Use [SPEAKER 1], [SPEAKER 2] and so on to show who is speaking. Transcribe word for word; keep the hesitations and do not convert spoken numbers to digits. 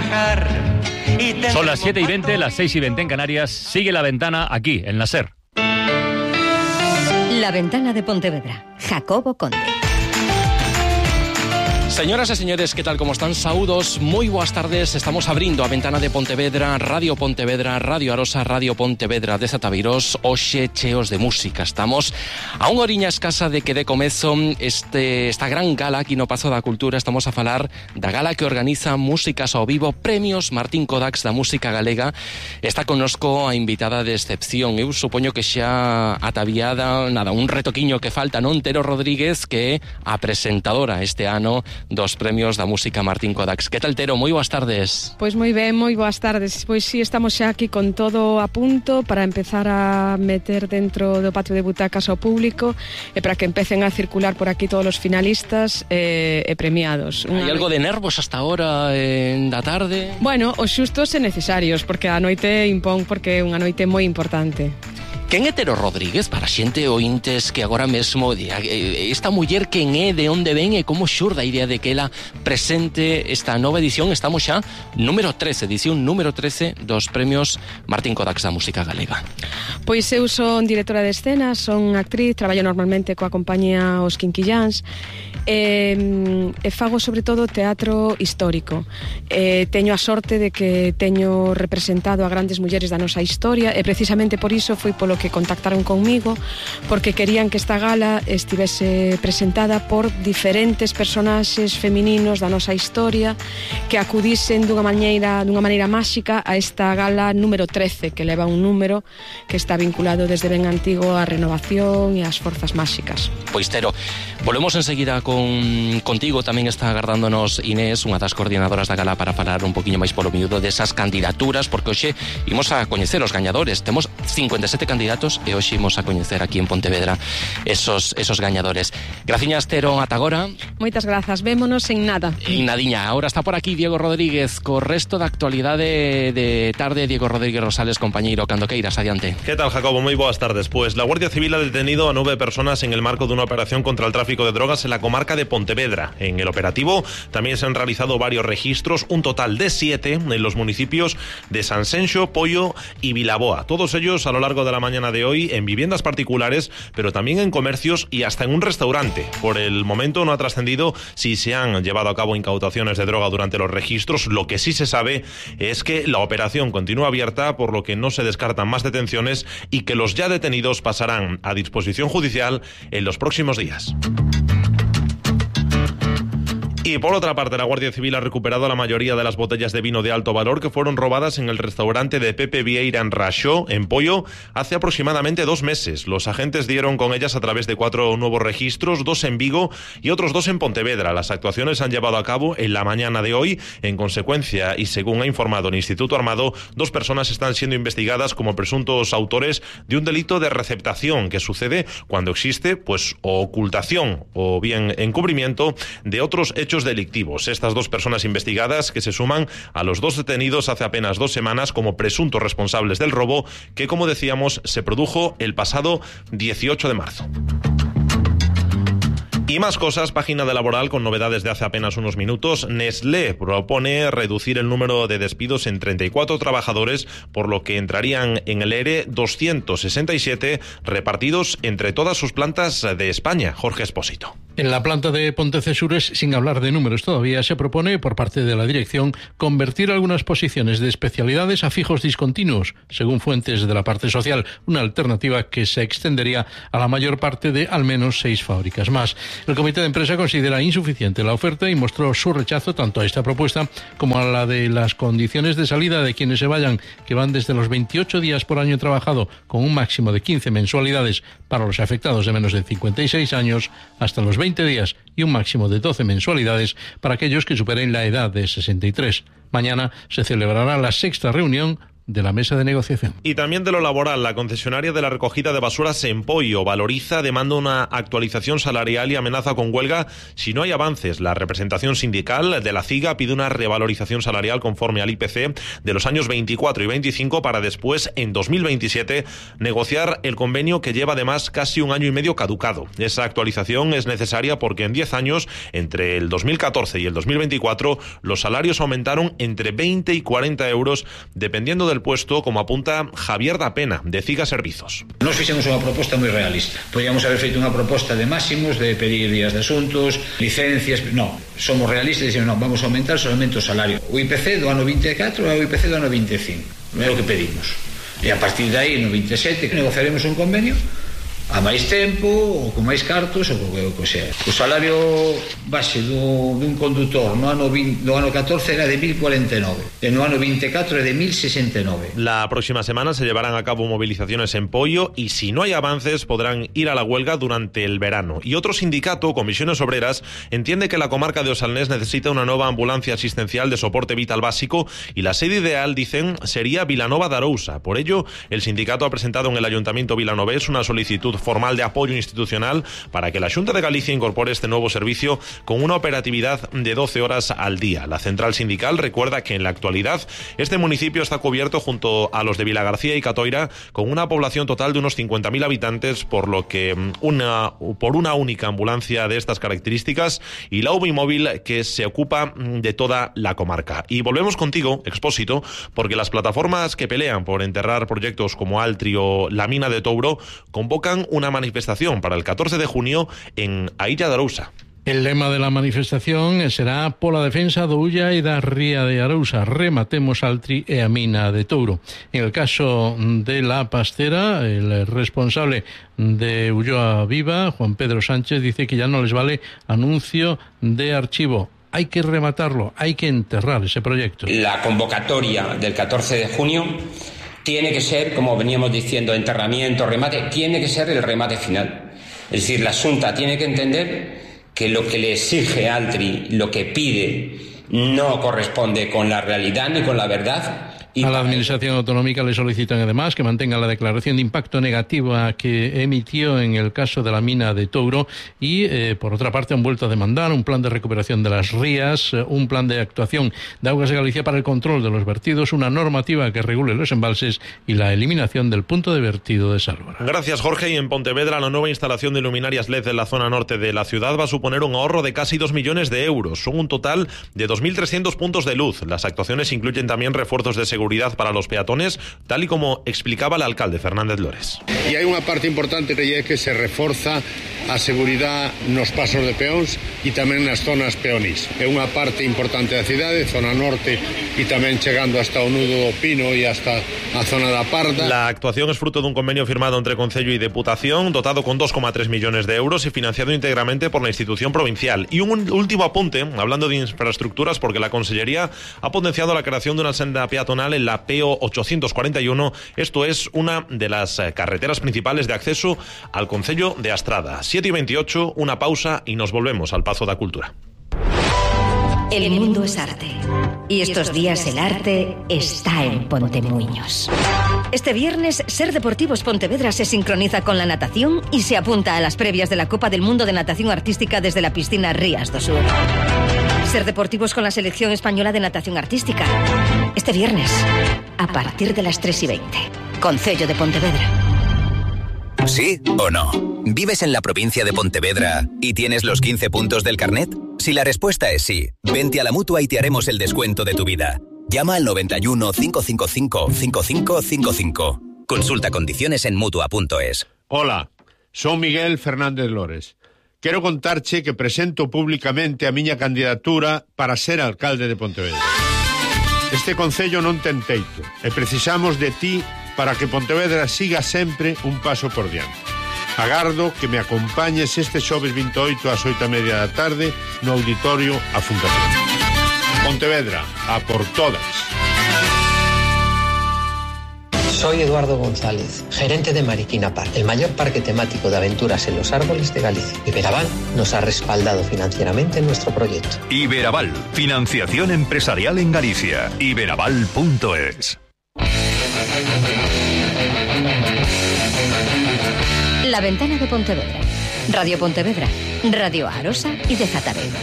[SPEAKER 1] trabajar. Y
[SPEAKER 2] Son las siete y veinte, las seis y veinte en Canarias. Sigue La Ventana aquí, en la SER.
[SPEAKER 3] La Ventana de Pontevedra. Jacobo Conde.
[SPEAKER 4] Señoras e señores, que tal como están? Saúdos, moi boas tardes. Estamos abrindo a Ventana de Pontevedra, Radio Pontevedra, Radio Arosa, Radio Pontevedra de Zatavirós, hoxe cheos de música. Estamos a unha oriña escasa de que de comezo este, esta gran gala aquí no Pazo da Cultura. Estamos a falar da gala que organiza Músicas ao Vivo, Premios Martín Kodax da Música Galega. Está connosco a invitada de excepción. Eu supoño que xa ataviada, nada, un retoquiño que falta, non? Tero Rodríguez, que é a presentadora este ano dos Premios da Música Martín Kodax. Que tal, Tero? Moi boas tardes.
[SPEAKER 5] Pois moi ben, moi boas tardes. Pois si, sí, estamos xa aquí con todo a punto para empezar a meter dentro do patio de butacas ao público e para que empecen a circular por aquí todos os finalistas e, e premiados.
[SPEAKER 4] Hai algo de nervos hasta ahora en da tarde?
[SPEAKER 5] Bueno, os xustos e necesarios, porque a noite impón, porque é unha noite moi importante.
[SPEAKER 4] Quen é Tero Rodríguez? Para xente ointes que agora mesmo esta muller quen é, de onde ven e como xurda a idea de que ela presente esta nova edición. Estamos xa número trece, edición número trece dos Premios Martín Kodax da Música Galega.
[SPEAKER 5] Pois eu son directora de escena, son actriz, traballo normalmente coa compañía Os Quinquilláns e, e fago sobre todo teatro histórico. E teño a sorte de que teño representado a grandes mulleres da nosa historia e precisamente por iso foi polo que contactaron conmigo, porque querían que esta gala estivese presentada por diferentes personaxes femininos da nosa historia que acudisen dunha maneira, dunha maneira máxica a esta gala número trece, que leva un número que está vinculado desde ben antigo á renovación e ás forzas máxicas.
[SPEAKER 4] Pois, Tero, volvemos enseguida con contigo. Tamén está agardándonos Inés, unha das coordinadoras da gala, para falar un poquinho máis polo miúdo desas candidaturas, porque hoxe imos a coñecer os gañadores. Temos cincuenta e sete candidatos e hoxe imos a coñecer aquí en Pontevedra esos, esos gañadores. Graciñas, Tero, ata agora.
[SPEAKER 5] Moitas grazas, vémonos en nada.
[SPEAKER 4] En nadiña. Ahora está por aquí Diego Rodríguez co resto da actualidade de tarde. Diego Rodríguez Rosales, compañeiro, cando queiras, adiante.
[SPEAKER 6] ¿Qué tal, Jacobo? Muy buenas tardes. Pues la Guardia Civil ha detenido a nueve personas en el marco de una operación contra el tráfico de drogas en la comarca de Pontevedra. En el operativo también se han realizado varios registros, un total de siete en los municipios de Sanxenxo, Poio y Vilaboa. Todos ellos a lo largo de la mañana de hoy en viviendas particulares, pero también en comercios y hasta en un restaurante. Por el momento no ha trascendido si se han llevado a cabo incautaciones de droga durante los registros. Lo que sí se sabe es que la operación continúa abierta, por lo que no se descartan más detenciones y que los ya detenidos pasarán a disposición judicial en los próximos días. Y por otra parte, la Guardia Civil ha recuperado la mayoría de las botellas de vino de alto valor que fueron robadas en el restaurante de Pepe Vieira en Raxó, en Poio, hace aproximadamente dos meses. Los agentes dieron con ellas a través de cuatro nuevos registros, dos en Vigo y otros dos en Pontevedra. Las actuaciones se han llevado a cabo en la mañana de hoy. En consecuencia, y según ha informado el Instituto Armado, dos personas están siendo investigadas como presuntos autores de un delito de receptación que sucede cuando existe, pues, o ocultación o bien encubrimiento de otros hechos delictivos. Estas dos personas investigadas, que se suman a los dos detenidos hace apenas dos semanas como presuntos responsables del robo, que, como decíamos, se produjo el pasado dieciocho de marzo. Y más cosas, página de Laboral con novedades de hace apenas unos minutos. Nestlé propone reducir el número de despidos en treinta y cuatro trabajadores, por lo que entrarían en el ERE doscientos sesenta y siete repartidos entre todas sus plantas de España. Jorge Espósito.
[SPEAKER 7] En la planta de Pontecesures, sin hablar de números todavía, se propone por parte de la dirección convertir algunas posiciones de especialidades a fijos discontinuos, según fuentes de la parte social, una alternativa que se extendería a la mayor parte de al menos seis fábricas más. El comité de empresa considera insuficiente la oferta y mostró su rechazo tanto a esta propuesta como a la de las condiciones de salida de quienes se vayan, que van desde los veintiocho días por año trabajado, con un máximo de quince mensualidades para los afectados de menos de cincuenta y seis años, hasta los veinte días y un máximo de doce mensualidades para aquellos que superen la edad de sesenta y tres. Mañana se celebrará la sexta reunión de la mesa de negociación.
[SPEAKER 6] Y también de lo laboral, la concesionaria de la recogida de basuras en Poio valoriza, demanda una actualización salarial y amenaza con huelga si no hay avances. La representación sindical de la CIGA pide una revalorización salarial conforme al I P C de los años veinticuatro y veinticinco para después, en dos mil veintisiete, negociar el convenio que lleva además casi un año y medio caducado. Esa actualización es necesaria porque en diez años, entre el dos mil catorce y el dos mil veinticuatro, los salarios aumentaron entre veinte y cuarenta euros dependiendo del puesto, como apunta Javier da Pena, de CIGA Servizos.
[SPEAKER 8] Nos fixemos unha proposta moi realista. Podíamos haber feito unha proposta de máximos, de pedir días de asuntos, licencias. No, somos realistas e dicimos, no, vamos a aumentar solamente o salario. O I P C do ano vinte e catro e o I P C do ano vinte e cinco. É o que pedimos. E a partir de aí, no vinte e sete, negociaremos un convenio a máis tempo, ou con máis cartos, ou o que sea. O salario base do, dun condutor no ano, vinte, do ano catorce era de mil cuarenta e nove, e no ano vinte e catro é de mil sesenta e nove.
[SPEAKER 6] La próxima semana se llevarán a cabo movilizaciones en Poio y si no hay avances podrán ir a la huelga durante el verano. Y otro sindicato, Comisiones Obreras, entiende que la comarca de Osalnés necesita una nueva ambulancia asistencial de soporte vital básico y la sede ideal, dicen, sería Vilanova de Arousa. Por ello, el sindicato ha presentado en el Ayuntamiento vilanovés una solicitud formal de apoyo institucional para que la Xunta de Galicia incorpore este nuevo servicio con una operatividad de doce horas al día. La central sindical recuerda que en la actualidad este municipio está cubierto junto a los de Vilagarcía y Catoira con una población total de unos cincuenta mil habitantes, por lo que una, por una única ambulancia de estas características y la U B I móvil que se ocupa de toda la comarca. Y volvemos contigo, Expósito, porque las plataformas que pelean por enterrar proyectos como Altri o la mina de Touro convocan una manifestación para el catorce de junio en a Illa de Arousa.
[SPEAKER 7] El lema de la manifestación será pola defensa do Ulla e da Ría de Arousa, rematemos Altri e a mina de Touro. En el caso de la pastera, el responsable de Ulloa Viva, Juan Pedro Sánchez, dice que ya no les vale anuncio de archivo. Hay que rematarlo, hay que enterrar ese proyecto.
[SPEAKER 9] La convocatoria del catorce de junio tiene que ser, como veníamos diciendo, enterramiento, remate, tiene que ser el remate final. Es decir, la Xunta tiene que entender que lo que le exige Altri, lo que pide, no corresponde con la realidad ni con la verdad. Y
[SPEAKER 7] a la Administración Autonómica le solicitan además que mantenga la declaración de impacto negativa que emitió en el caso de la mina de Touro y, eh, por otra parte, han vuelto a demandar un plan de recuperación de las rías, un plan de actuación de Aguas de Galicia para el control de los vertidos, una normativa que regule los embalses y la eliminación del punto de vertido de Sálvora.
[SPEAKER 6] Gracias, Jorge. Y en Pontevedra, la nueva instalación de luminarias L E D en la zona norte de la ciudad va a suponer un ahorro de casi dos millones de euros. Son un total de dos mil trescientos puntos de luz. Las actuaciones incluyen también refuerzos de seguridad seguridad para los peatones, tal y como explicaba el alcalde Fernández Lores.
[SPEAKER 10] E hai unha parte importante que é que se reforza a seguridade nos pasos de peóns e tamén nas zonas peonís. É unha parte importante da cidade, zona norte e tamén chegando hasta o nudo do Pino e hasta a zona da Parda.
[SPEAKER 6] La actuación es fruto de un convenio firmado entre Concello y Deputación, dotado con dos coma tres millones de euros y financiado íntegramente por la institución provincial. Y un último apunte, hablando de infraestructuras, porque la Consellería ha potenciado la creación de una senda peatonal en la P O ochocientos cuarenta y uno. Esto es una de las carreteras principales de acceso al concello de Astrada. siete y veintiocho, una pausa y nos volvemos al Pazo da Cultura.
[SPEAKER 3] El mundo es arte. Y estos días el arte está en Pontemuiños. Este viernes, Ser Deportivos Pontevedra se sincroniza con la natación y se apunta a las previas de la Copa del Mundo de Natación Artística desde la piscina Rías do Sur. Ser Deportivos con la selección española de natación artística. Este viernes, a partir de las tres y veinte. Concello de Pontevedra.
[SPEAKER 11] ¿Sí o no? ¿Vives en la provincia de Pontevedra y tienes los quince puntos del carnet? Si la respuesta es sí, vente a la Mutua y te haremos el descuento de tu vida. Llama al noventa y uno, cinco cinco cinco, cinco cinco cinco cinco. Consulta condiciones en mutua punto es.
[SPEAKER 10] Hola, son Miguel Fernández Lores. Quero contarche que presento públicamente a miña candidatura para ser alcalde de Pontevedra. Este concello non ten teito e precisamos de ti para que Pontevedra siga sempre un paso por diante. Agardo que me acompañes este xoves vinte e oito ás oito e media da tarde no auditorio A Fundación. Pontevedra, a por todas.
[SPEAKER 12] Soy Eduardo González, gerente de Mariquina Park, el mayor parque temático de aventuras en los árboles de Galicia. Iberaval nos ha respaldado financieramente en nuestro proyecto.
[SPEAKER 13] Iberaval, financiación empresarial en Galicia. Iberaval punto es.
[SPEAKER 3] La Ventana de Pontevedra. Radio Pontevedra, Radio Arosa y de Zatabeiro.